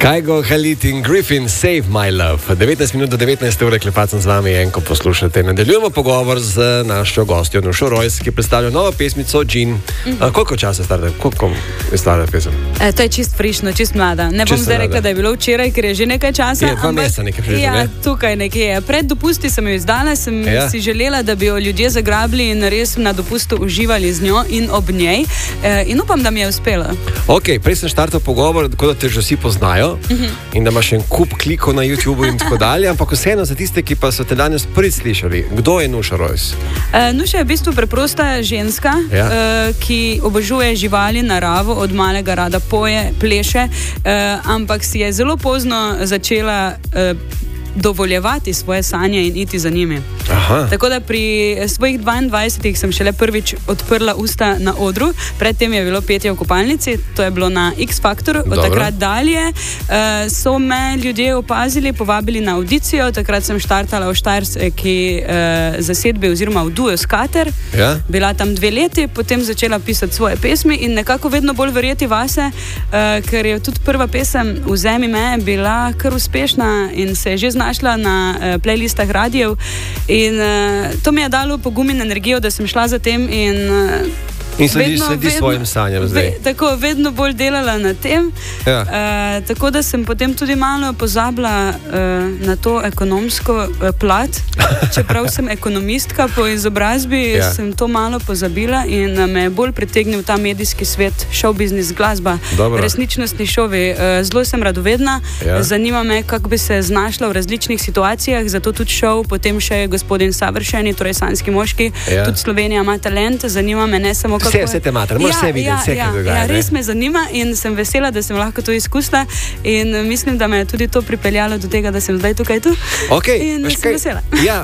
Kygo, Khalid in Griffin, Save My Love. 19 minut do 19 ure klepacem z vami, enko poslušate. Nadaljujemo pogovor z našo gostjo Nušo Rojs, ki predstavlja novo pesmico Džin. Koliko časa je stara pesem? To je čist frišno, čist mlada. Ne bom zdaj rekla, da je bilo včeraj, ker je že nekaj časa. Je 2 meseca nekaj prišlo, ne? Ja, tukaj nekje je. Pred dopusti sem jo izdala, sem si želela, da bi jo ljudje zagrabili in res na dopustu uživali z njo in ob njej. In upam, da mi je uspelo. Ok, prej sem štartal pogovor, tako da te že vsi poznajo in da imaš en kup klikov na YouTubu in tako dalje, ampak vseeno za tiste, ki pa so te danes prvič slišali, kdo je Nuša Rojs? Nuša je v bistvu preprosta ženska, ki obožuje živali, naravo, od malega rada poje, pleše, ampak si je zelo pozno začela dovoljevati svoje sanje in iti za njimi. Aha. Tako da pri svojih 22 sem šele prvič odprla usta na odru, predtem je bilo petje v kopalnici, to je bilo na X Factoru, od takrat dalje so me ljudje opazili, povabili na audicijo, takrat sem štartala v štajerski zasedbi oziroma v duo Skater, bila tam 2 leti, potem začela pisati svoje pesmi in nekako vedno bolj verjeti vase, ker je tudi prva pesem Vzemi me bila kar uspešna in se je že našla na playlistah radijev in to mi je dalo pogum in energijo, da sem šla za tem in sledi svojim sanjam zdaj. Tako, vedno bolj delala na tem. Tako da sem potem tudi malo pozabila na to ekonomsko plat. Čeprav sem ekonomistka po izobrazbi, sem to malo pozabila in me je bolj pritegnil ta medijski svet, show business, glasba, resničnostni šovi. Zelo sem radovedna, zanima me, kako bi se znašla v različnih situacijah, zato tudi show, potem še Gospodin savršeni, torej sanjski moški, tudi Slovenija ima talent, zanima me ne samo vse te mater, moraš vse videti, vse, kaj dogaja. Res me zanima in sem vesela, da sem lahko to izkusila in mislim, da me je tudi to pripeljalo do tega, da sem zdaj tukaj tu. In sem vesela. Ja,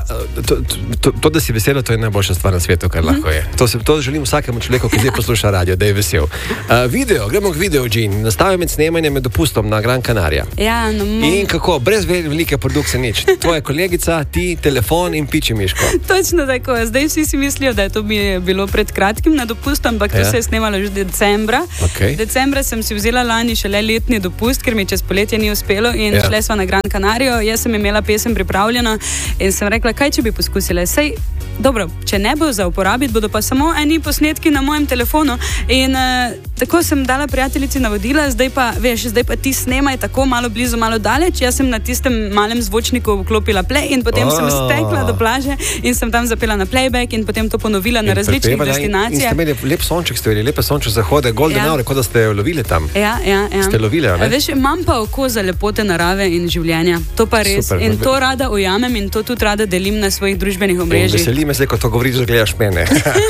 to, da si vesela, to je najboljša stvar na svetu, kar lahko je. To želim vsakemu človeku, ki zdaj posluša radio, da je vesel. Gremo k videu, Džin. Nastavijo med snemanjem med dopustom na Gran Canaria. In kako, brez velike produkcije nič. Tvoja kolegica, ti, telefon in piči miško. Točno tako. Zdaj vsi si mislijo, da je to bilo pred kratkim na dopust, ampak to se je snemalo že decembra. Decembra sem si vzela lani šele letni dopust, ker mi čez poletje ni uspelo in šle sva na Gran Canarijo. Jaz sem imela pesem pripravljeno in sem rekla, kaj če bi poskusila. Sej, dobro, če ne bo za uporabiti, bodo pa samo eni posnetki na mojem telefonu in tako sem dala prijateljici navodila, zdaj pa ti snemaj tako malo blizu, malo daleč. Jaz sem na tistem malem zvočniku vklopila play in potem sem stekla do plaže in sem tam zapela na playback in potem to ponovila na različnih destinacijah. Lep sonček ste videli, lepe sončne zahode, Golden Hour, kot da ste jo lovili tam. Ste lovili, ne? Veš, imam pa oko za lepote narave in življenja. To pa res. Super, in to rada ujamem in to tudi rada delim na svojih družbenih omrežjih. Veseli me zdaj, ko to govoriš, da gledaš mene.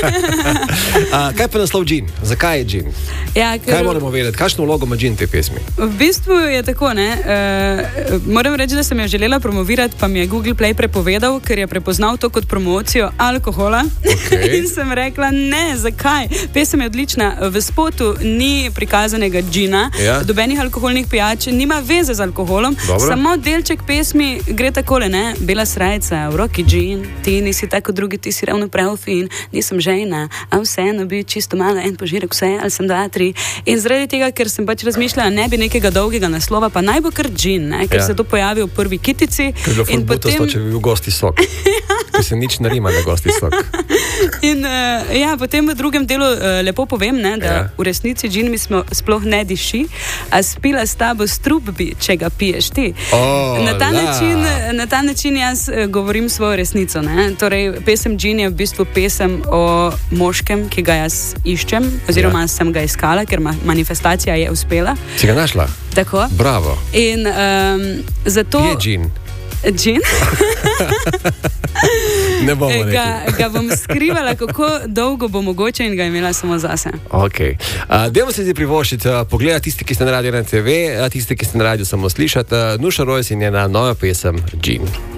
Kaj pa naslov Džin? Zakaj je Džin? Kaj moramo vedeti? Kakšno vlogo ima Džin v tej pesmi? V bistvu je tako, ne. Moram reči, da sem jo želela promovirati, pa mi je Google Play prepovedal, ker je prepoznal to kot promocijo alkohola. In sem rekla, ne, zakaj? Pesem je odlična. V spotu ni prikazanega džina, dobenih alkoholnih pijač, nima veze z alkoholom. Samo delček pesmi gre takole, ne? Bela srajca, v roki džin, ti nisi tako drugi, ti si ravno prav fin, nisem žena, a vseeno bi čisto malo en požirek vse, ali sem 2, 3. In zaradi tega, ker sem pač razmišljala, ne bi nekega dolgega naslova, pa naj bo kar džin, ne? Ker se to pojavi v prvi kitici. In potem... če bi bil gosti sok. Ker se nič ne rima na gosti sok. In potem v drugem delu lepo povem, ne, da v resnici džin mi sploh ne diši, a spila s tabo strup bi, če ga piješ ti. Na ta način jaz govorim svojo resnico. Ne. Torej, pesem Džin je v bistvu pesem o moškem, ki ga jaz iščem, oziroma sem ga iskala, ker manifestacija je uspela. Si ga našla? Tako. Bravo. In zato... Je Džin? Džin? Ne bomo rekli. Ga bom skrivala, kako dolgo bo mogoče in ga imela samo zase. Dajmo se zdaj privoščiti, pogledati tisti, ki ste na radio na TV, tisti, ki ste na radio samo slišati. Nuša Rojs in njena nova pesem Džin.